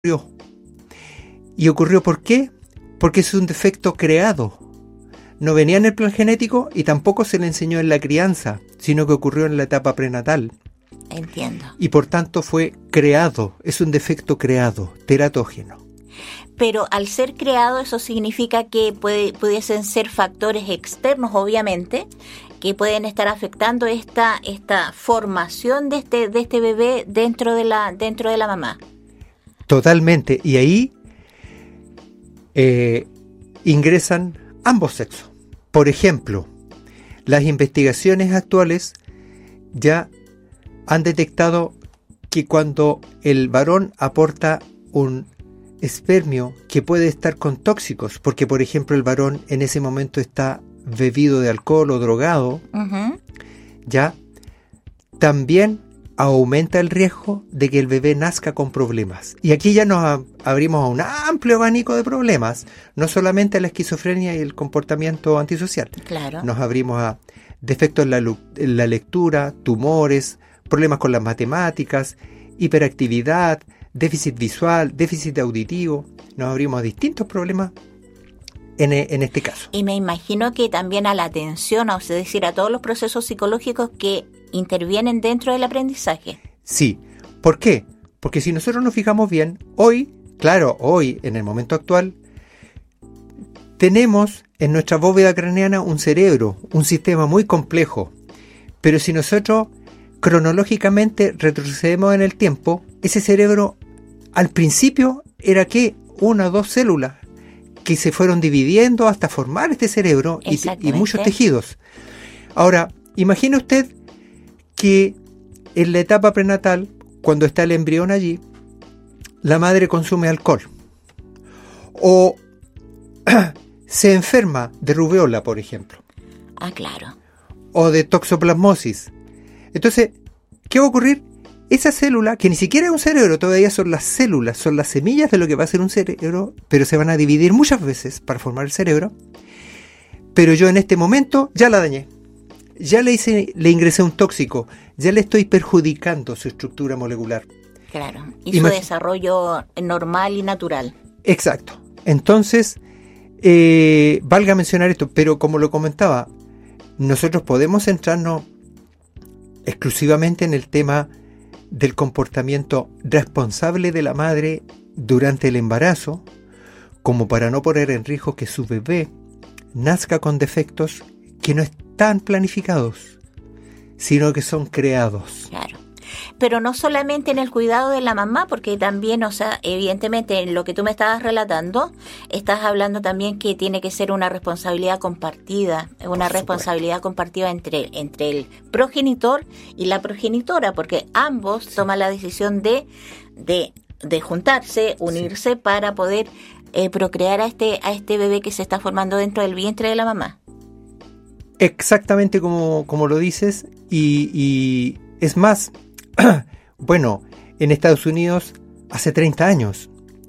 ocurrió. ¿Y ocurrió por qué? Porque es un defecto creado. No venía en el plan genético y tampoco se le enseñó en la crianza, sino que ocurrió en la etapa prenatal. Entiendo. Y por tanto fue creado, es un defecto creado, teratógeno. Pero al ser creado, eso significa que pudiesen ser factores externos, obviamente, que pueden estar afectando esta formación de este bebé dentro de la mamá. Totalmente. Y ahí ingresan ambos sexos. Por ejemplo, las investigaciones actuales ya han detectado que cuando el varón aporta un espermio que puede estar con tóxicos, porque por ejemplo el varón en ese momento está bebido de alcohol o drogado, ya también aumenta el riesgo de que el bebé nazca con problemas. Y aquí ya nos abrimos a un amplio abanico de problemas, no solamente a la esquizofrenia y el comportamiento antisocial. Claro. Nos abrimos a defectos en la lectura, tumores, problemas con las matemáticas, hiperactividad, déficit visual, déficit auditivo. Nos abrimos a distintos problemas en este caso. Y me imagino que también a la atención, es decir, a todos los procesos psicológicos que intervienen dentro del aprendizaje. Sí. ¿Por qué? Porque si nosotros nos fijamos bien, hoy, en el momento actual, tenemos en nuestra bóveda craneana un cerebro, un sistema muy complejo. Pero si nosotros cronológicamente retrocedemos en el tiempo, ese cerebro al principio era ¿qué? 1 o 2 células que se fueron dividiendo hasta formar este cerebro y muchos tejidos. Ahora, imagine usted que en la etapa prenatal, cuando está el embrión allí, la madre consume alcohol o se enferma de rubeola, por ejemplo. Ah, claro. O de toxoplasmosis. Entonces, ¿qué va a ocurrir? Esa célula, que ni siquiera es un cerebro, todavía son las células, son las semillas de lo que va a ser un cerebro, pero se van a dividir muchas veces para formar el cerebro. Pero yo en este momento ya la dañé. Ya le ingresé un tóxico, ya le estoy perjudicando su estructura molecular. Claro, y su desarrollo normal y natural. Exacto. Entonces, valga mencionar esto, pero como lo comentaba, nosotros podemos centrarnos exclusivamente en el tema del comportamiento responsable de la madre durante el embarazo, como para no poner en riesgo que su bebé nazca con defectos que no están planificados, sino que son creados. Claro. Pero no solamente en el cuidado de la mamá, porque también, evidentemente en lo que tú me estabas relatando, estás hablando también que tiene que ser una responsabilidad compartida, entre el progenitor y la progenitora, porque ambos toman la decisión de juntarse, unirse para poder procrear a este bebé que se está formando dentro del vientre de la mamá. Exactamente como lo dices, y es más, bueno, en Estados Unidos hace 30 años,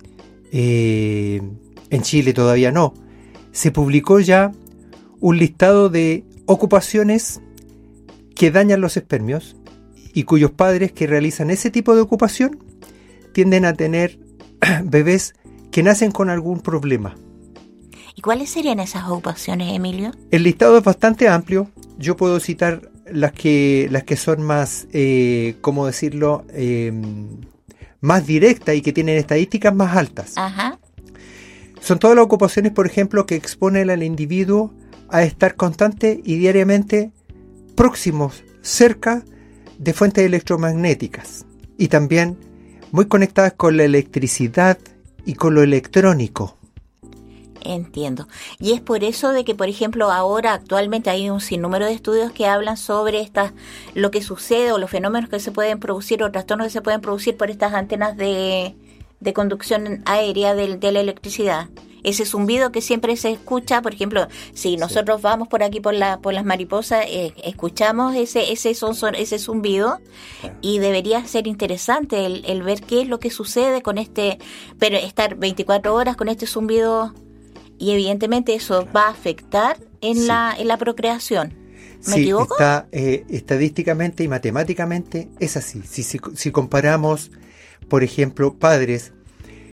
en Chile todavía no, se publicó ya un listado de ocupaciones que dañan los espermios y cuyos padres que realizan ese tipo de ocupación tienden a tener bebés que nacen con algún problema. ¿Y cuáles serían esas ocupaciones, Emilio? El listado es bastante amplio. Yo puedo citar las que son más, ¿cómo decirlo? Más directas y que tienen estadísticas más altas. Ajá. Son todas las ocupaciones, por ejemplo, que exponen al individuo a estar constante y diariamente próximos, cerca de fuentes electromagnéticas y también muy conectadas con la electricidad y con lo electrónico. Entiendo. Y es por eso de que, por ejemplo, ahora actualmente hay un sinnúmero de estudios que hablan sobre lo que sucede o los fenómenos que se pueden producir o trastornos que se pueden producir por estas antenas de conducción aérea de la electricidad. Ese zumbido que siempre se escucha, por ejemplo, si nosotros vamos por aquí por las mariposas, escuchamos ese zumbido, y debería ser interesante el ver qué es lo que sucede con pero estar 24 horas con este zumbido. Y evidentemente eso va a afectar en la procreación. ¿Me equivoco? Estadísticamente y matemáticamente es así. Si comparamos, por ejemplo, padres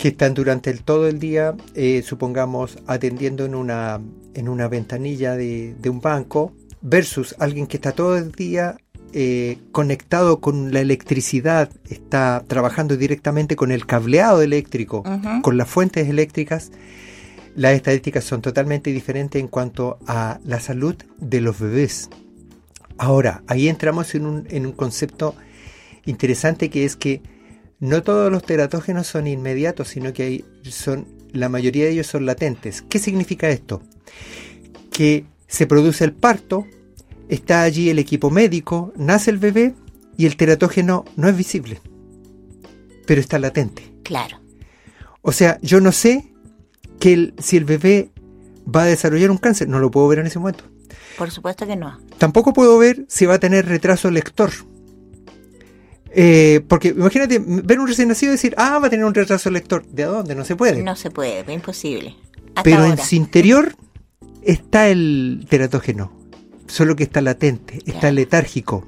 que están durante todo el día, supongamos, atendiendo en una ventanilla de un banco, versus alguien que está todo el día conectado con la electricidad, está trabajando directamente con el cableado eléctrico, con las fuentes eléctricas. Las estadísticas son totalmente diferentes en cuanto a la salud de los bebés. Ahora, ahí entramos en un concepto interesante, que es que no todos los teratógenos son inmediatos, sino que la mayoría de ellos son latentes. ¿Qué significa esto? Que se produce el parto, está allí el equipo médico, nace el bebé y el teratógeno no es visible, pero está latente. Claro. O sea, yo no sé si el bebé va a desarrollar un cáncer, no lo puedo ver en ese momento. Por supuesto que no. Tampoco puedo ver si va a tener retraso lector. Porque imagínate ver un recién nacido y decir, va a tener un retraso lector. ¿De dónde? No se puede. No se puede, es imposible. Pero ahora, en su interior está el teratógeno, solo que está latente, está letárgico.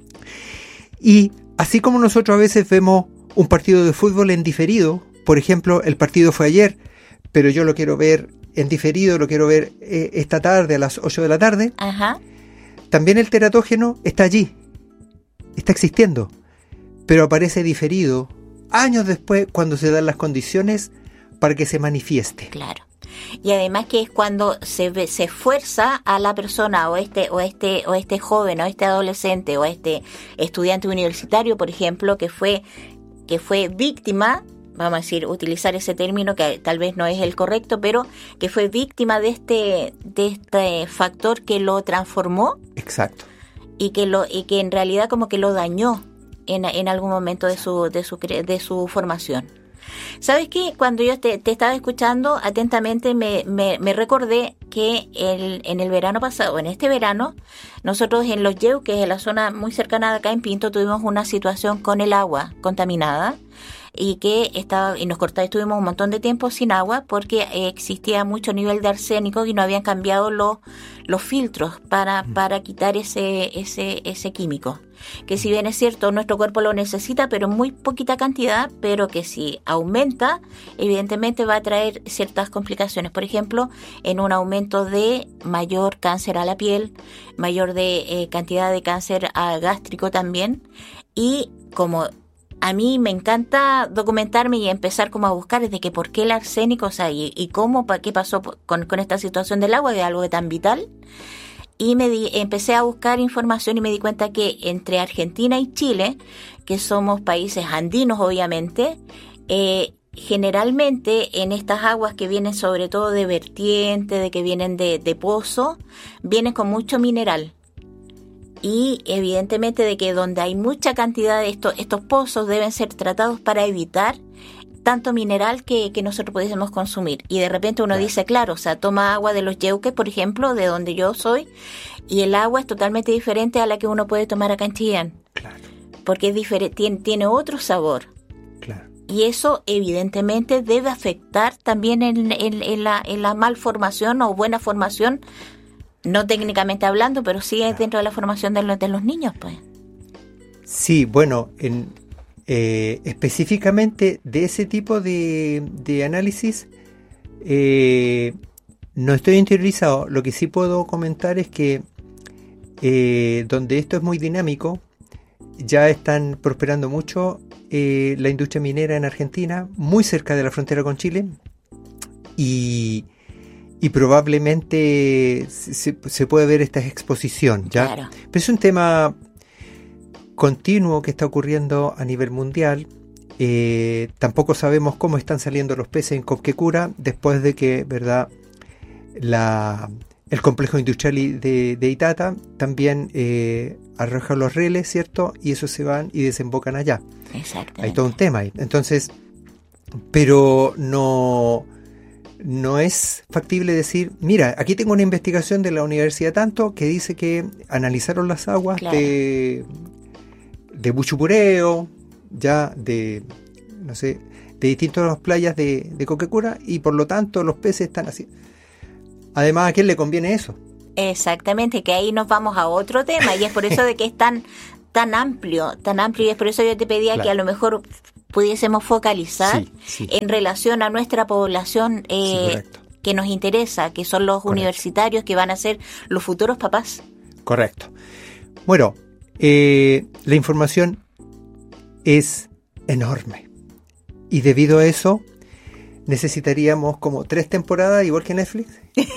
Y así como nosotros a veces vemos un partido de fútbol en diferido, por ejemplo, el partido fue ayer, pero yo lo quiero ver en diferido, lo quiero ver esta tarde a las 8 de la tarde. Ajá. También el teratógeno está allí, está existiendo, pero aparece diferido años después, cuando se dan las condiciones para que se manifieste. Claro. Y además que es cuando se fuerza a la persona o este joven o este adolescente o este estudiante universitario, por ejemplo, que fue víctima, vamos a decir, utilizar ese término que tal vez no es el correcto, pero que fue víctima de este factor que lo transformó. Exacto. Y que en realidad como que lo dañó en algún momento de su formación. ¿Sabes qué? Cuando yo te estaba escuchando atentamente, me recordé que en el verano pasado, en este verano, nosotros en Los Yeuques, en la zona muy cercana de acá en Pinto, tuvimos una situación con el agua contaminada y estuvimos un montón de tiempo sin agua porque existía mucho nivel de arsénico y no habían cambiado los filtros para quitar ese químico. Que si bien es cierto, nuestro cuerpo lo necesita, pero en muy poquita cantidad, pero que si aumenta, evidentemente va a traer ciertas complicaciones. Por ejemplo, en un aumento de mayor cáncer a la piel, mayor de cantidad de cáncer gástrico también. Y como a mí me encanta documentarme y empezar como a buscar desde que por qué el arsénico, o sea, y cómo, qué pasó con esta situación del agua, que es algo tan vital. Y empecé a buscar información y me di cuenta que entre Argentina y Chile, que somos países andinos obviamente, generalmente en estas aguas que vienen sobre todo de vertiente, de que vienen de pozo, vienen con mucho mineral. Y evidentemente de que donde hay mucha cantidad de estos pozos deben ser tratados para evitar tanto mineral que nosotros pudiésemos consumir. Y de repente uno dice, claro, o sea, toma agua de Los Yeuques, por ejemplo, de donde yo soy, y el agua es totalmente diferente a la que uno puede tomar acá en Chillán. Claro. Porque es diferente, tiene otro sabor. Claro. Y eso evidentemente debe afectar también en la malformación o buena formación, no técnicamente hablando, pero sí dentro de la formación de los niños, pues. Sí, bueno, específicamente de ese tipo de análisis no estoy interiorizado. Lo que sí puedo comentar es que donde esto es muy dinámico, ya están prosperando mucho la industria minera en Argentina, muy cerca de la frontera con Chile, y probablemente se puede ver esta exposición, ¿ya? Claro. Pero es un tema continuo que está ocurriendo a nivel mundial. Tampoco sabemos cómo están saliendo los peces en Copquecura después de que, ¿verdad?, el complejo industrial de Itata también arroja los rieles, ¿cierto? Y esos se van y desembocan allá. Exactamente. Hay todo un tema ahí. Entonces, pero no es factible decir, mira, aquí tengo una investigación de la Universidad tanto que dice que analizaron las aguas, claro, de Buchupureo, ya de distintas playas de Coquecura, y por lo tanto los peces están así. Además, ¿a quién le conviene eso? Exactamente, que ahí nos vamos a otro tema, y es por eso de que es tan amplio, y es por eso yo te pedía, claro, que a lo mejor pudiésemos focalizar sí. en relación a nuestra población Correcto. que nos interesa, que son los universitarios que van a ser los futuros papás. Correcto. Bueno, la información es enorme y debido a eso necesitaríamos como 3 temporadas igual que Netflix.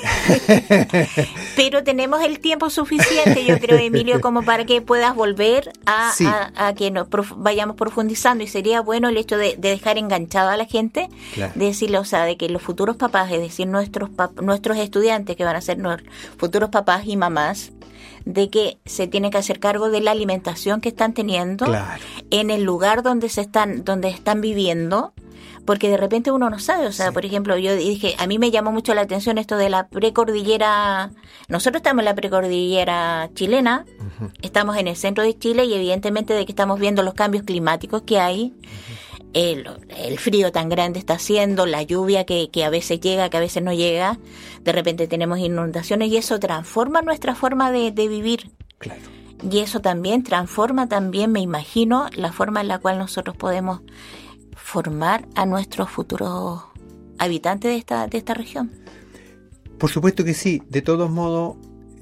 Pero tenemos el tiempo suficiente, yo creo, Emilio, como para que puedas volver a que nos vayamos profundizando, y sería bueno el hecho de dejar enganchada a la gente, Claro. de decirle, o sea, de que los futuros papás, es decir, nuestros estudiantes que van a ser futuros papás y mamás, de que se tiene que hacer cargo de la alimentación que están teniendo, Claro. en el lugar donde están viviendo, porque de repente uno no sabe, o sea, por ejemplo, yo dije, a mí me llamó mucho la atención esto de la precordillera. Nosotros estamos en la precordillera chilena, estamos en el centro de Chile, y evidentemente de que estamos viendo los cambios climáticos que hay, el frío tan grande está haciendo, la lluvia que a veces llega, que a veces no llega, de repente tenemos inundaciones, y eso transforma nuestra forma de vivir. Claro. Y eso también transforma, me imagino, la forma en la cual nosotros podemos formar a nuestros futuros habitantes de esta región. Por supuesto que sí. De todos modos,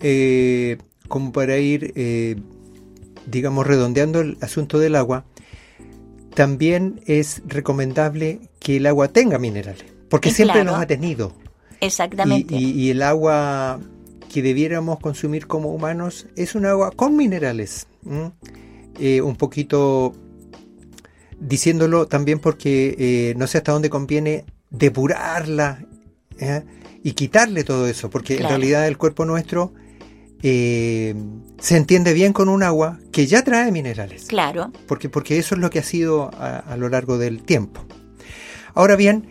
como para ir, digamos, redondeando el asunto del agua, también es recomendable que el agua tenga minerales, porque siempre los ha tenido. Exactamente. Y el agua que debiéramos consumir como humanos es un agua con minerales. Un poquito diciéndolo también porque no sé hasta dónde conviene depurarla y quitarle todo eso, porque en realidad el cuerpo nuestro se entiende bien con un agua que ya trae minerales. Claro. Porque eso es lo que ha sido a lo largo del tiempo. Ahora bien,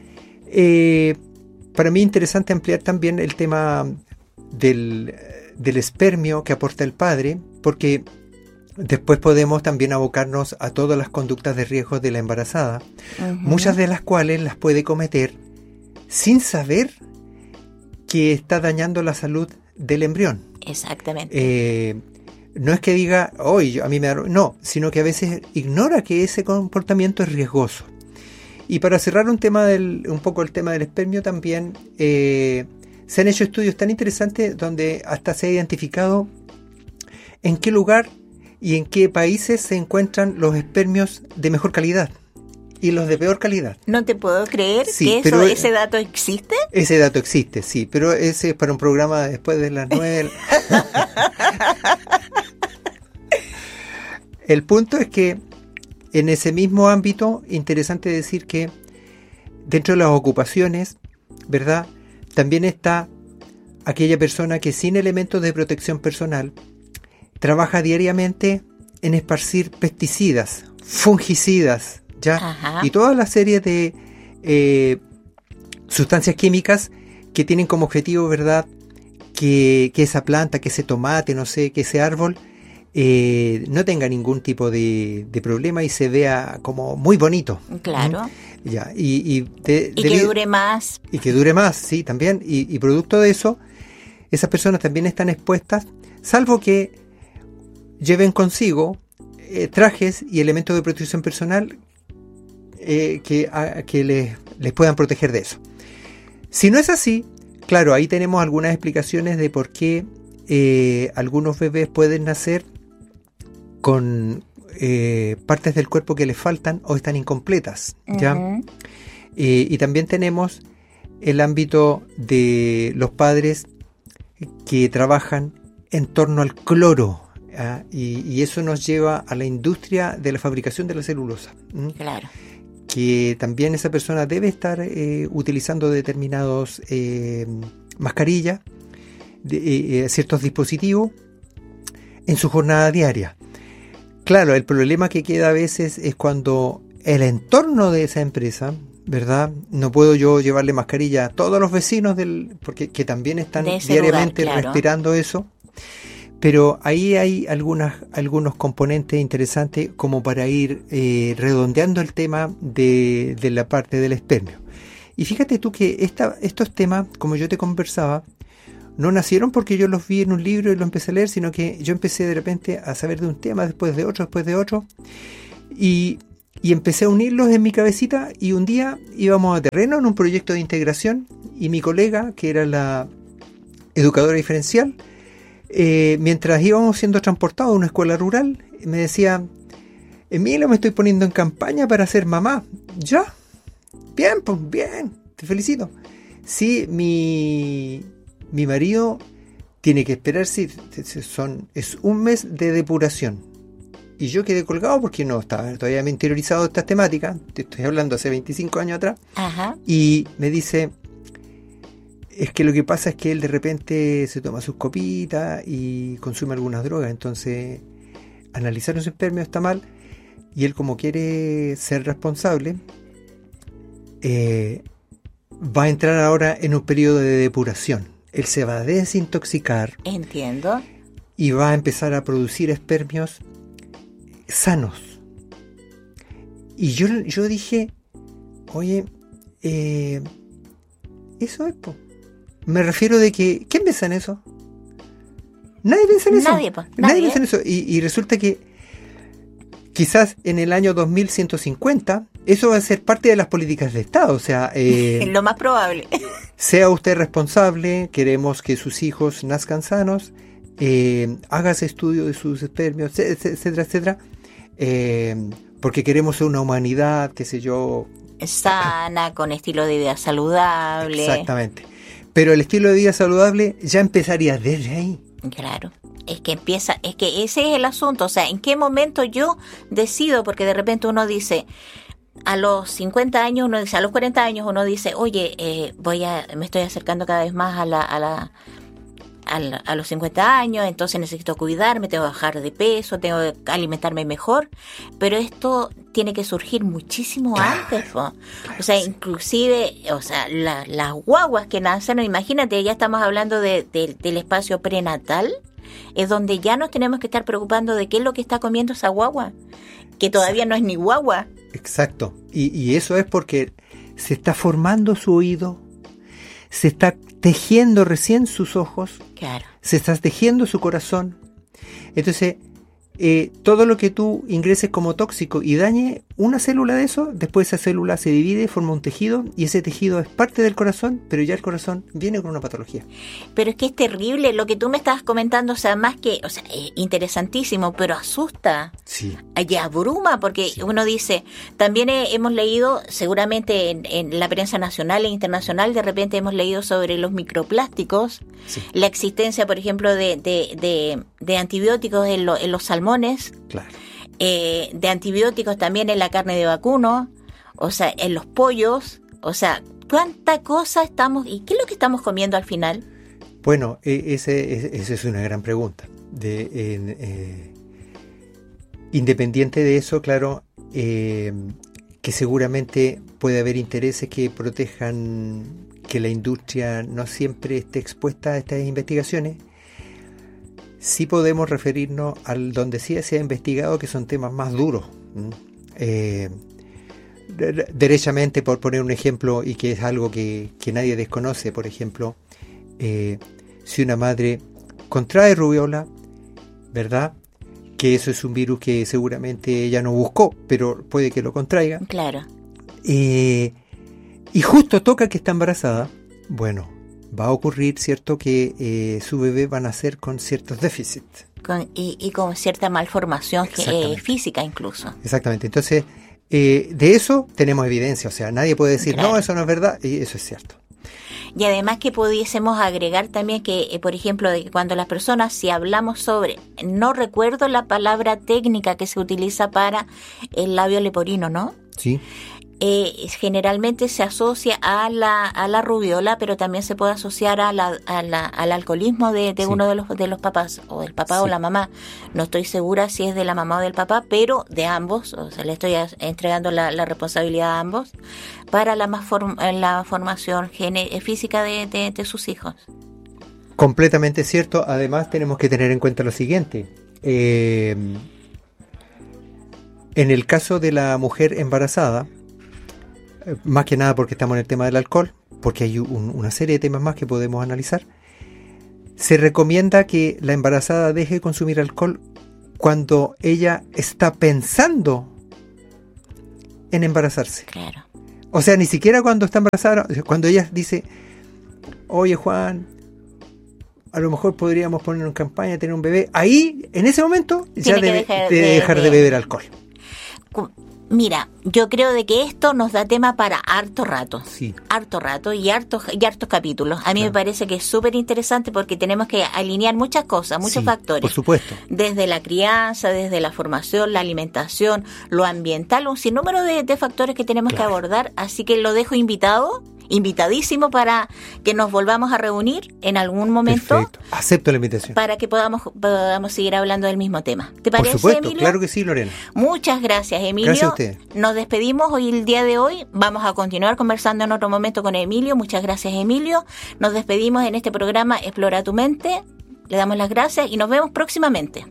para mí es interesante ampliar también el tema del espermio que aporta el padre, porque después podemos también abocarnos a todas las conductas de riesgo de la embarazada, muchas de las cuales las puede cometer sin saber que está dañando la salud del embrión. Exactamente. No es que diga, a mí me da... No, sino que a veces ignora que ese comportamiento es riesgoso. Y para cerrar un poco el tema del espermio también, se han hecho estudios tan interesantes donde hasta se ha identificado en qué lugar y en qué países se encuentran los espermios de mejor calidad y los de peor calidad. No te puedo creer que ese dato existe. Ese dato existe, sí, pero ese es para un programa después de las 9. El punto es que en ese mismo ámbito, interesante decir que dentro de las ocupaciones, ¿verdad?, también está aquella persona que sin elementos de protección personal trabaja diariamente en esparcir pesticidas, fungicidas, ¿ya? Y toda la serie de sustancias químicas que tienen como objetivo, ¿verdad?, que esa planta, que ese tomate, no sé, que ese árbol no tenga ningún tipo de problema y se vea como muy bonito. Claro. Ya, y que dure más. Y que dure más, sí, también. Y producto de eso, esas personas también están expuestas, salvo que lleven consigo trajes y elementos de protección personal que les puedan proteger de eso. Si no es así, claro, ahí tenemos algunas explicaciones de por qué algunos bebés pueden nacer con partes del cuerpo que les faltan o están incompletas, ¿ya? Y también tenemos el ámbito de los padres que trabajan en torno al cloro, y eso nos lleva a la industria de la fabricación de la celulosa. Claro. Que también esa persona debe estar utilizando determinados mascarillas, ciertos dispositivos en su jornada diaria. Claro, el problema que queda a veces es cuando el entorno de esa empresa, ¿verdad? No puedo yo llevarle mascarilla a todos los vecinos porque también están diariamente lugar, claro, respirando eso. Pero ahí hay algunos componentes interesantes como para ir redondeando el tema de la parte del espermio. Y fíjate tú que estos temas, como yo te conversaba, no nacieron porque yo los vi en un libro y los empecé a leer, sino que yo empecé de repente a saber de un tema después de otro, y Y empecé a unirlos en mi cabecita y un día íbamos a terreno en un proyecto de integración y mi colega, que era la educadora diferencial, mientras íbamos siendo transportados a una escuela rural, me decía: Emilio, me estoy poniendo en campaña para ser mamá. ¿Ya? Bien, pues bien, te felicito. Sí, mi marido tiene que esperar, sí, es un mes de depuración. Y yo quedé colgado porque no estaba todavía me interiorizado de estas temáticas. Te estoy hablando hace 25 años atrás. Ajá. Y me dice: es que lo que pasa es que él de repente se toma sus copitas y consume algunas drogas. Entonces, analizar los espermios está mal. Y él, como quiere ser responsable, va a entrar ahora en un periodo de depuración. Él se va a desintoxicar. Entiendo. Y va a empezar a producir espermios sanos. Y yo dije: oye, eso es, po. Me refiero de que, ¿quién piensa en eso? Nadie piensa en eso. Nadie piensa en eso. Y resulta que quizás en el año 2150 eso va a ser parte de las políticas de Estado. O sea, lo más probable. Sea usted responsable, queremos que sus hijos nazcan sanos, hágase estudio de sus espermios, etcétera, etcétera. Porque queremos ser una humanidad, qué sé yo, sana, con estilo de vida saludable. Exactamente. Pero el estilo de vida saludable ya empezaría desde ahí. Claro. Es que ese es el asunto. O sea, ¿en qué momento yo decido? Porque de repente uno dice, a los 50 años, uno dice, a los 40 años uno dice, oye, me estoy acercando cada vez más a los 50 años, entonces necesito cuidarme, tengo que bajar de peso, tengo que alimentarme mejor, pero esto tiene que surgir muchísimo antes, ¿no? O sea, inclusive, o sea, las guaguas que nacen, imagínate, ya estamos hablando del espacio prenatal, es donde ya nos tenemos que estar preocupando de qué es lo que está comiendo esa guagua, que todavía no es ni guagua. Exacto, y eso es porque se está formando su oído, se está tejiendo recién sus ojos, claro, se está tejiendo su corazón. Entonces, todo lo que tú ingreses como tóxico y dañe una célula de eso, después esa célula se divide, forma un tejido, y ese tejido es parte del corazón, pero ya el corazón viene con una patología. Pero es que es terrible lo que tú me estabas comentando, o sea, más que, o sea, interesantísimo, pero asusta. Sí. Y abruma, porque sí, uno dice, también hemos leído, seguramente en la prensa nacional e internacional, de repente hemos leído sobre los microplásticos, sí, la existencia, por ejemplo, de antibióticos en los salmones. Claro. De antibióticos también en la carne de vacuno, o sea, en los pollos, o sea, cuánta cosa estamos, ¿y qué es lo que estamos comiendo al final? Bueno, esa es una gran pregunta. Independiente de eso, claro, que seguramente puede haber intereses que protejan que la industria no siempre esté expuesta a estas investigaciones. Sí podemos referirnos al donde sí se ha investigado, que son temas más duros. Derechamente, por poner un ejemplo, y que es algo que nadie desconoce, por ejemplo, si una madre contrae rubiola, ¿verdad? Que eso es un virus que seguramente ella no buscó, pero puede que lo contraiga. Claro. Y justo toca que está embarazada, bueno, va a ocurrir, ¿cierto?, que su bebé va a nacer con ciertos déficits. Y con cierta malformación física incluso. Exactamente. Entonces, de eso tenemos evidencia. O sea, nadie puede decir, claro, no, eso no es verdad, y eso es cierto. Y además que pudiésemos agregar también que, por ejemplo, de que cuando las personas, si hablamos sobre, no recuerdo la palabra técnica que se utiliza para el labio leporino, ¿no? Sí. Generalmente se asocia a la rubiola, pero también se puede asociar al alcoholismo de sí, uno de los papás, o del papá, sí, o la mamá. No estoy segura si es de la mamá o del papá, pero de ambos, o sea, le estoy entregando la responsabilidad a ambos para la formación física de sus hijos. Completamente cierto. Además, tenemos que tener en cuenta lo siguiente. En el caso de la mujer embarazada, más que nada porque estamos en el tema del alcohol, porque hay una serie de temas más que podemos analizar, se recomienda que la embarazada deje de consumir alcohol cuando ella está pensando en embarazarse. Claro. O sea, ni siquiera cuando está embarazada, cuando ella dice, oye Juan, a lo mejor podríamos poner en campaña, tener un bebé. Ahí, en ese momento, ya debe dejar de beber alcohol. Mira, yo creo de que esto nos da tema para harto rato. Sí. Harto rato y hartos capítulos. A mí me parece que es súper interesante porque tenemos que alinear muchas cosas, muchos factores. Por supuesto. Desde la crianza, desde la formación, la alimentación, lo ambiental, un sinnúmero de factores que tenemos que abordar. Así que lo dejo invitadísimo para que nos volvamos a reunir en algún momento. Perfecto. Acepto la invitación. Para que podamos seguir hablando del mismo tema. ¿Te parece, Por supuesto, Emilio? Claro que sí, Lorena. Muchas gracias, Emilio. Gracias a usted. Nos despedimos hoy, el día de hoy. Vamos a continuar conversando en otro momento con Emilio. Muchas gracias, Emilio. Nos despedimos en este programa Explora tu Mente. Le damos las gracias y nos vemos próximamente.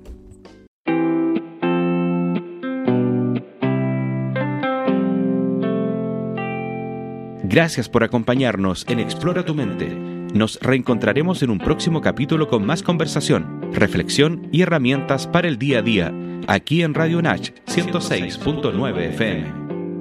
Gracias por acompañarnos en Explora tu Mente. Nos reencontraremos en un próximo capítulo con más conversación, reflexión y herramientas para el día a día, aquí en Radio UNACH 106.9 FM.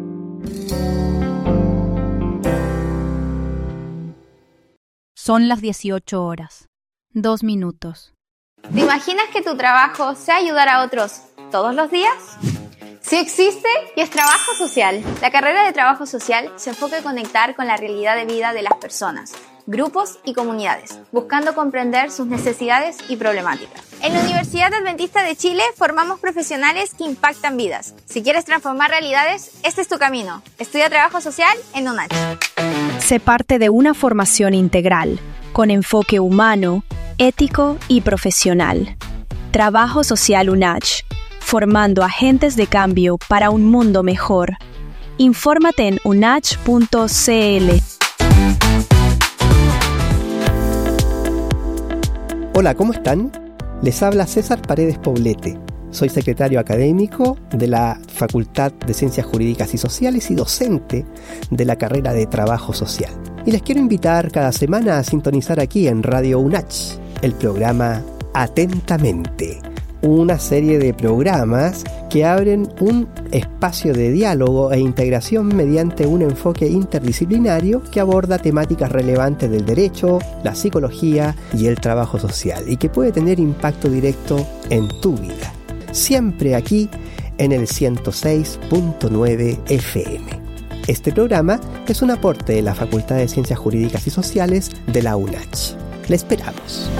Son las 18 horas. 2 minutos. ¿Te imaginas que tu trabajo sea ayudar a otros todos los días? Sí existe y es trabajo social. La carrera de trabajo social se enfoca en conectar con la realidad de vida de las personas, grupos y comunidades, buscando comprender sus necesidades y problemáticas. En la Universidad Adventista de Chile formamos profesionales que impactan vidas. Si quieres transformar realidades, este es tu camino. Estudia trabajo social en UNACH. Sé parte de una formación integral, con enfoque humano, ético y profesional. Trabajo Social UNACH, formando agentes de cambio para un mundo mejor. Infórmate en unach.cl. Hola, ¿cómo están? Les habla César Paredes Poblete. Soy secretario académico de la Facultad de Ciencias Jurídicas y Sociales y docente de la carrera de Trabajo Social. Y les quiero invitar cada semana a sintonizar aquí en Radio UNACH el programa Atentamente, una serie de programas que abren un espacio de diálogo e integración mediante un enfoque interdisciplinario que aborda temáticas relevantes del derecho, la psicología y el trabajo social y que puede tener impacto directo en tu vida. Siempre aquí en el 106.9 FM. Este programa es un aporte de la Facultad de Ciencias Jurídicas y Sociales de la UNACH. ¡Le esperamos!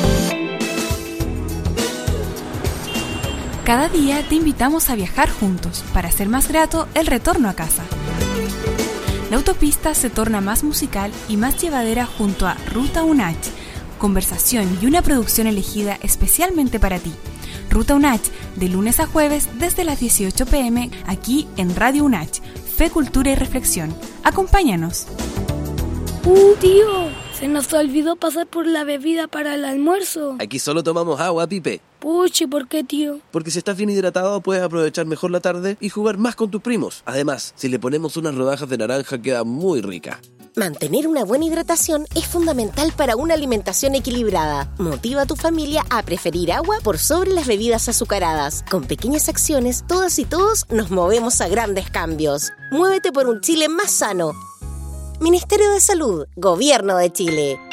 Cada día te invitamos a viajar juntos para hacer más grato el retorno a casa. La autopista se torna más musical y más llevadera junto a Ruta UNACH, conversación y una producción elegida especialmente para ti. Ruta UNACH, de lunes a jueves desde las 18 p.m. aquí en Radio UNACH, Fe, Cultura y Reflexión. Acompáñanos. Tío, se nos olvidó pasar por la bebida para el almuerzo. Aquí solo tomamos agua, Pipe. Puchi, ¿por qué, tío? Porque si estás bien hidratado puedes aprovechar mejor la tarde y jugar más con tus primos. Además, si le ponemos unas rodajas de naranja queda muy rica. Mantener una buena hidratación es fundamental para una alimentación equilibrada. Motiva a tu familia a preferir agua por sobre las bebidas azucaradas. Con pequeñas acciones, todas y todos nos movemos a grandes cambios. Muévete por un Chile más sano. Ministerio de Salud, Gobierno de Chile.